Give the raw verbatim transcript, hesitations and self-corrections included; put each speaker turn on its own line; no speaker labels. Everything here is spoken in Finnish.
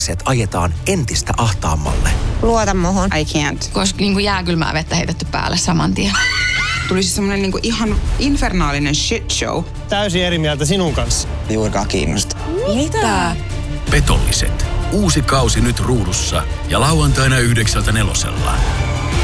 ajetaan entistä ahtaammalle.
Luota muhun.
I can't.
Koska niin kuin jääkylmää vettä heitetty päälle saman tien.
Tuli siis semmoinen niin kuin ihan infernaalinen shit show.
Täysin eri mieltä sinun kanssa.
Juurikaan kiinnosta.
Mitä?
Petolliset. Uusi kausi nyt ruudussa ja lauantaina yhdeksältä nelosella.